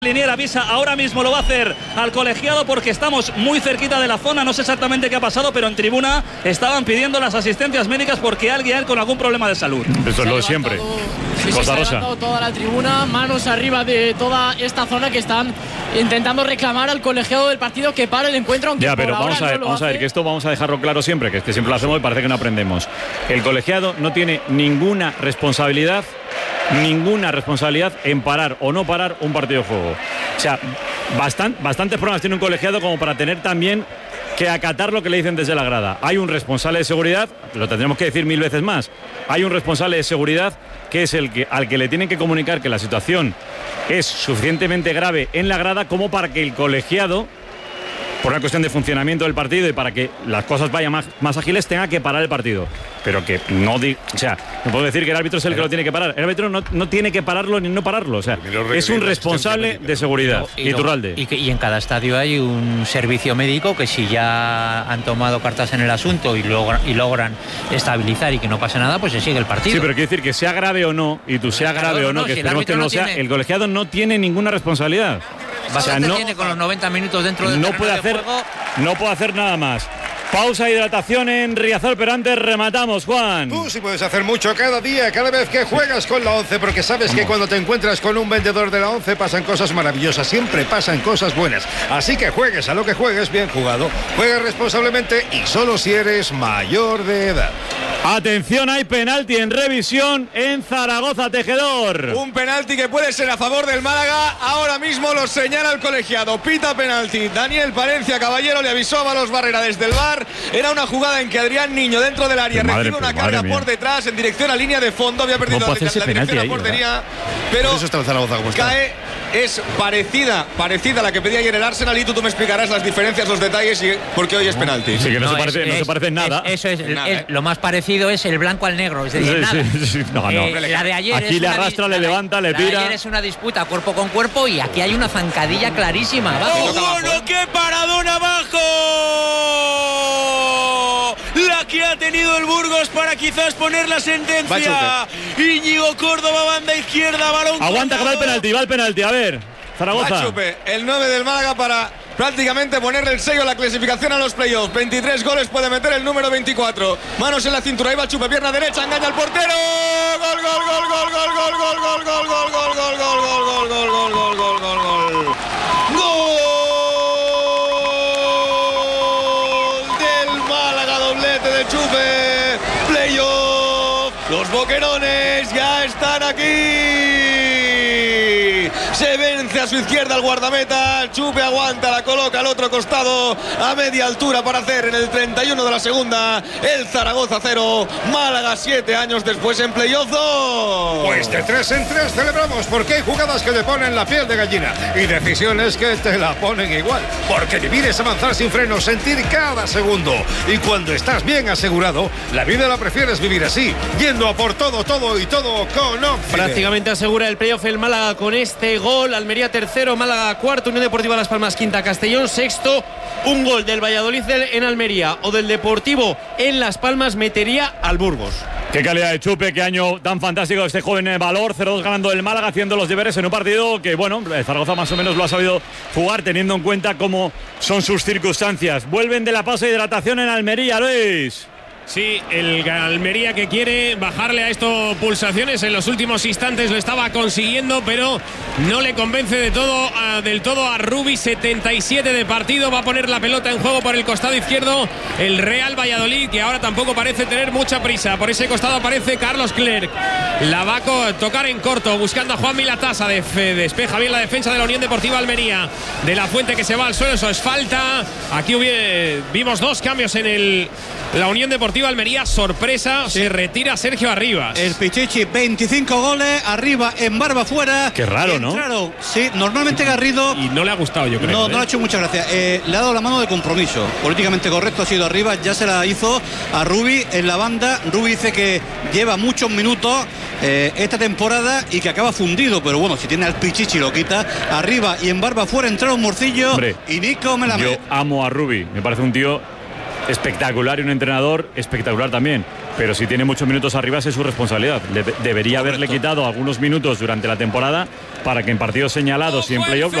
Linier avisa, ahora mismo lo va a hacer al colegiado porque estamos muy cerquita de la zona. No sé exactamente qué ha pasado, pero en tribuna estaban pidiendo las asistencias médicas porque alguien con algún problema de salud. Eso es lo de siempre. Sí, se ha levantado toda la tribuna, manos arriba de toda esta zona que están intentando reclamar al colegiado del partido que pare el encuentro. Aunque ya, pero vamos a ver, que esto vamos a dejarlo claro siempre, que siempre lo hacemos y parece que no aprendemos. El colegiado no tiene ninguna responsabilidad en parar o no parar un partido de juego. O sea, bastantes problemas tiene un colegiado como para tener también que acatar lo que le dicen desde la grada. Hay un responsable de seguridad, lo tendremos que decir 1000 veces más. Hay un responsable de seguridad que es al que le tienen que comunicar que la situación es suficientemente grave en la grada como para que el colegiado, por una cuestión de funcionamiento del partido y para que las cosas vayan más ágiles, tenga que parar el partido. Pero que no puedo decir que el árbitro es el que lo tiene que parar. El árbitro no tiene que pararlo ni no pararlo. O sea, es un responsable de seguridad. Iturralde. Y en cada estadio hay un servicio médico que si ya han tomado cartas en el asunto y logran estabilizar y que no pase nada, pues se sigue el partido. Sí, pero quiere decir que sea grave o no, y tú sea grave o no, que esperemos que no lo sea, el colegiado no tiene ninguna responsabilidad. Tiene con los 90 minutos dentro del terreno de juego. No puede hacer nada más. Pausa, hidratación en Riazor, pero antes rematamos, Juan. Tú sí puedes hacer mucho cada día, cada vez que juegas con la 11, porque sabes que cuando te encuentras con un vendedor de la 11 pasan cosas maravillosas, siempre pasan cosas buenas. Así que juegues a lo que juegues, bien jugado. Juega responsablemente y solo si eres mayor de edad. Atención, hay penalti en revisión en Zaragoza, Tejedor. Un penalti que puede ser a favor del Málaga. Ahora mismo lo señala el colegiado. Pita penalti. Daniel Palencia Caballero le avisó a Valos Barrera desde el VAR. Era una jugada en que Adrián Niño, dentro del área, recibe una carga por detrás en dirección a línea de fondo. Había perdido la dirección a portería, pero eso está en Zaragoza, como está. Cae. Es parecida a la que pedía ayer el Arsenal, y tú me explicarás las diferencias, los detalles y por qué hoy es penalti. Sí, que no se parece en nada. Eso es lo más parecido es el blanco al negro, es decir, nada. La de ayer aquí le arrastra, le levanta, le tira. Ayer es una disputa cuerpo con cuerpo y aquí hay una zancadilla clarísima. ¡Oh, qué paradón abajo! La que ha tenido el Burgos para quizás poner la sentencia. Íñigo Córdoba, banda izquierda, balón. Aguanta que va el penalti, a ver. Zaragoza. Machupe, el 9 del Málaga, para prácticamente ponerle el sello a la clasificación a los playoffs. 23 goles puede meter el número 24. Manos en la cintura, ahí va Chupe, pierna derecha, engaña al portero. Gol, gol, gol, gol, gol, gol, gol, gol, gol, gol, gol, gol, gol, gol, gol, gol, gol, gol, gol, gol. ¡Gol del Málaga! Doblete de Chupe. Playoff. Los boquerones ya están aquí. Se vence a su izquierda el guardameta. Chupe aguanta, la coloca al otro costado a media altura para hacer en el 31 de la segunda el Zaragoza 0, Málaga 7 años después en playoff 2. Pues de 3 en 3 celebramos, porque hay jugadas que te ponen la piel de gallina y decisiones que te la ponen igual, porque vivir es avanzar sin frenos, sentir cada segundo, y cuando estás bien asegurado, la vida la prefieres vivir así, yendo a por todo con Oxide. Prácticamente asegura el playoff el Málaga con este gol. Almería tercero, Málaga cuarto, Unión Deportiva Las Palmas quinta, Castellón sexto. Un gol del Valladolid en Almería o del Deportivo en Las Palmas metería al Burgos. Qué calidad de Chupe, qué año tan fantástico este joven valor. 0-2 ganando el Málaga, haciendo los deberes en un partido que, bueno, Zaragoza más o menos lo ha sabido jugar, teniendo en cuenta cómo son sus circunstancias. Vuelven de la pausa de hidratación en Almería, Luis. Sí, el Almería que quiere bajarle a estos pulsaciones. En los últimos instantes lo estaba consiguiendo, pero no le convence del todo a Rubi. 77 de partido. Va a poner la pelota en juego por el costado izquierdo el Real Valladolid, que ahora tampoco parece tener mucha prisa. Por ese costado aparece Carlos Clerc. La va a tocar en corto, buscando a Juan Milatasa. Despeja bien la defensa de la Unión Deportiva Almería. De la Fuente, que se va al suelo, eso es falta. Aquí vimos dos cambios en la Unión Deportiva Almería, sorpresa, se retira Sergio Arribas. El Pichichi, 25 goles, Arribas en barba fuera. Qué raro, ¿no? Claro, sí, normalmente Garrido. Y no le ha gustado, yo creo. No le ha hecho mucha gracia. Le ha dado la mano de compromiso. Políticamente correcto ha sido Arribas, ya se la hizo a Rubi en la banda. Rubi dice que lleva muchos minutos esta temporada y que acaba fundido, pero bueno, si tiene al Pichichi lo quita. Arriba y en barba fuera entraron Morcillo. Hombre, y Nico Melamed. Yo amo a Rubi, me parece un tío espectacular y un entrenador espectacular también. pero si tiene muchos minutos arriba es su responsabilidad. Debería haberle quitado algunos minutos durante la temporada para que en partidos señalados y en playoff